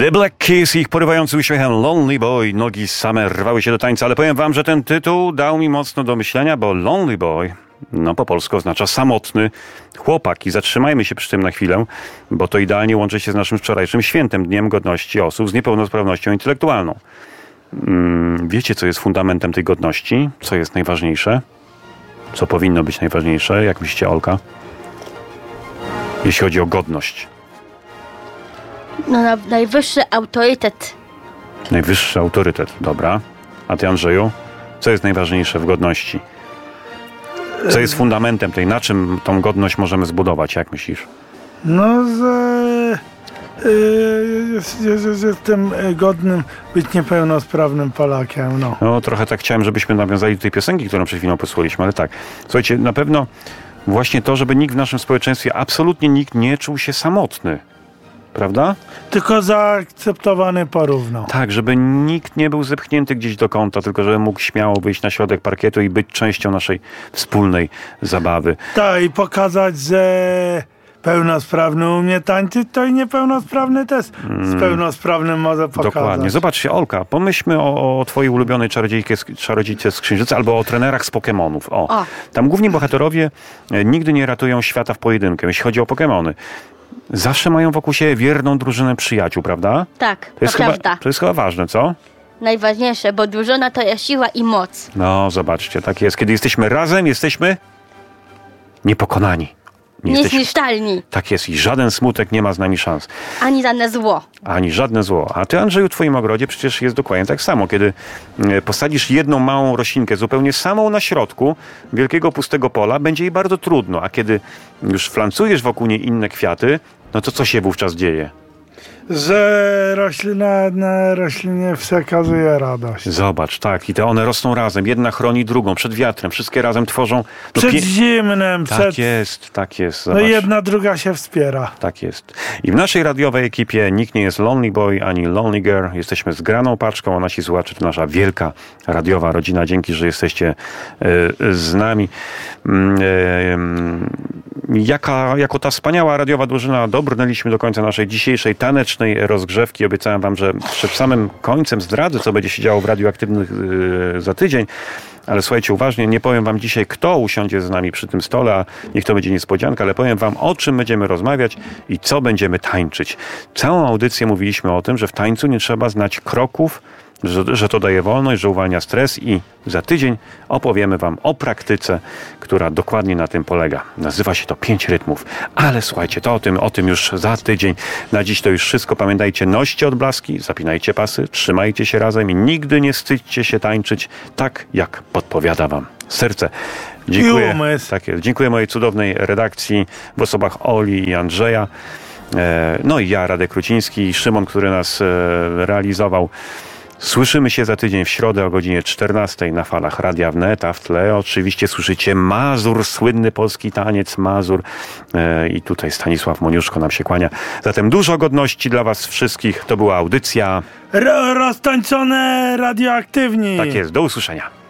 The Black Keys i ich porywający uśmiechem Lonely Boy. Nogi same rwały się do tańca, ale powiem wam, że ten tytuł dał mi mocno do myślenia, bo Lonely Boy, no po polsku oznacza samotny chłopak. I zatrzymajmy się przy tym na chwilę, bo to idealnie łączy się z naszym wczorajszym świętem, Dniem Godności Osób z Niepełnosprawnością Intelektualną. Wiecie, co jest fundamentem tej godności? Co jest najważniejsze? Co powinno być najważniejsze? Jak myślicie, Olka? Jeśli chodzi o godność. No, najwyższy autorytet. Najwyższy autorytet, dobra. A ty, Andrzeju? Co jest najważniejsze w godności? Co jest fundamentem tej? Na czym tą godność możemy zbudować? Jak myślisz? No, jestem godnym być niepełnosprawnym Polakiem, no. No, trochę tak chciałem, żebyśmy nawiązali do tej piosenki, którą przed chwilą posłuchaliśmy, ale tak. Słuchajcie, na pewno właśnie to, żeby nikt w naszym społeczeństwie, absolutnie nikt nie czuł się samotny. Prawda? Tylko zaakceptowany porówno. Tak, żeby nikt nie był zepchnięty gdzieś do kąta, tylko żeby mógł śmiało wyjść na środek parkietu i być częścią naszej wspólnej zabawy. Tak, i pokazać, że pełnosprawny umie tańczyć, to i niepełnosprawny też z pełnosprawnym może pokazać. Dokładnie. Zobaczcie, Olka, pomyślmy o twojej ulubionej czarodziejce z Księżyca albo o trenerach z Pokemonów. Tam główni bohaterowie nigdy nie ratują świata w pojedynkę, jeśli chodzi o Pokemony. Zawsze mają wokół siebie wierną drużynę przyjaciół, prawda? Tak, to jest prawda. To jest chyba ważne, co? Najważniejsze, bo drużyna to jest siła i moc. No, zobaczcie, tak jest. Kiedy jesteśmy razem, jesteśmy niepokonani. Niezniszczalni. Tak jest i żaden smutek nie ma z nami szans. Ani żadne zło. Ani żadne zło. A ty, Andrzeju, w twoim ogrodzie przecież jest dokładnie tak samo. Kiedy posadzisz jedną małą roślinkę zupełnie samą na środku wielkiego pustego pola, będzie jej bardzo trudno. A kiedy już flancujesz wokół niej inne kwiaty, no to co się wówczas dzieje? Że roślina na roślinie przekazuje radość. Zobacz, tak. I te one rosną razem. Jedna chroni drugą przed wiatrem. Wszystkie razem tworzą... Przed zimnem. Tak jest. Zobacz. No jedna druga się wspiera. Tak jest. I w naszej radiowej ekipie nikt nie jest Lonely Boy ani Lonely Girl. Jesteśmy zgraną paczką, a nasi słuchacze to nasza wielka radiowa rodzina. Dzięki, że jesteście z nami. Jako ta wspaniała radiowa drużyna dobrnęliśmy do końca naszej dzisiejszej tanecznej rozgrzewki. Obiecałem wam, że przed samym końcem zdradzę, co będzie się działo w Radioaktywnych za tydzień. Ale słuchajcie uważnie, nie powiem wam dzisiaj, kto usiądzie z nami przy tym stole, a niech to będzie niespodzianka, ale powiem wam, o czym będziemy rozmawiać i co będziemy tańczyć. Całą audycję mówiliśmy o tym, że w tańcu nie trzeba znać kroków, że to daje wolność, że uwalnia stres i za tydzień opowiemy wam o praktyce, która dokładnie na tym polega. Nazywa się to 5 rytmów. Ale słuchajcie, to o tym już za tydzień. Na dziś to już wszystko. Pamiętajcie, noście odblaski, zapinajcie pasy, trzymajcie się razem i nigdy nie wstydźcie się tańczyć tak, jak podpowiada wam serce. Dziękuję. Tak jest. Dziękuję mojej cudownej redakcji w osobach Oli i Andrzeja. No i ja, Radek Ruciński i Szymon, który nas realizował. Słyszymy się za tydzień w środę o godzinie 14 na falach Radia Wnet, a w tle oczywiście słyszycie Mazur, słynny polski taniec Mazur. I tutaj Stanisław Moniuszko nam się kłania. Zatem dużo godności dla was wszystkich. To była audycja Roztańczone Radioaktywni. Tak jest, do usłyszenia.